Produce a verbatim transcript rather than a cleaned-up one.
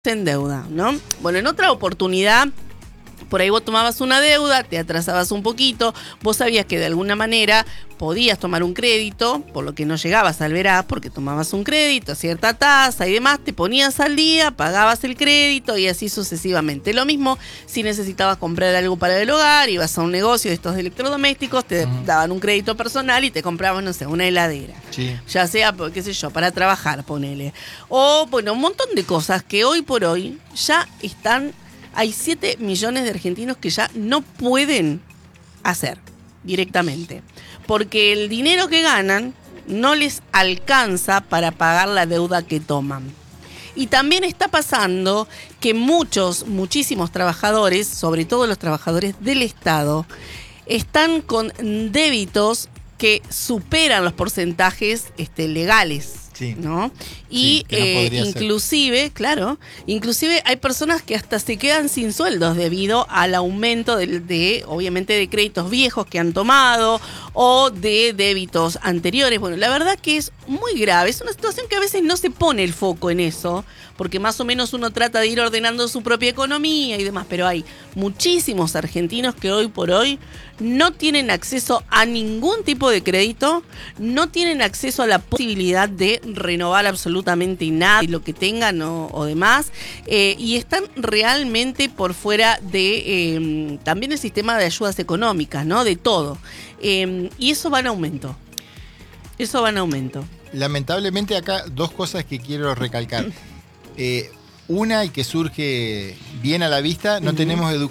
en deuda, ¿no? Bueno, en otra oportunidad, por ahí vos tomabas una deuda, te atrasabas un poquito, vos sabías que de alguna manera podías tomar un crédito, por lo que no llegabas al veraz, porque tomabas un crédito a cierta tasa y demás, te ponías al día, pagabas el crédito y así sucesivamente. Lo mismo si necesitabas comprar algo para el hogar, ibas a un negocio de estos electrodomésticos, te uh-huh. daban un crédito personal y te compraban, no sé, una heladera. Sí. Ya sea, qué sé yo, para trabajar, ponele. O, bueno, un montón de cosas que hoy por hoy ya están... Hay siete millones de argentinos que ya no pueden hacer directamente, porque el dinero que ganan no les alcanza para pagar la deuda que toman. Y también está pasando que muchos, muchísimos trabajadores, sobre todo los trabajadores del Estado, están con débitos que superan los porcentajes este, legales. Sí. ¿No? Y sí, no eh, inclusive, ser. claro, inclusive hay personas que hasta se quedan sin sueldos debido al aumento de, de, obviamente, de créditos viejos que han tomado o de débitos anteriores. Bueno, la verdad que es muy grave, es una situación que a veces no se pone el foco en eso, porque más o menos uno trata de ir ordenando su propia economía y demás, pero hay muchísimos argentinos que hoy por hoy no tienen acceso a ningún tipo de crédito, no tienen acceso a la posibilidad de renovar absolutamente nada de lo que tengan o, o demás, eh, y están realmente por fuera de eh, también el sistema de ayudas económicas, ¿no? De todo. Eh, y eso va en aumento. Eso va en aumento. Lamentablemente acá dos cosas que quiero recalcar. Eh, una, y que surge bien a la vista, no uh-huh. tenemos educación.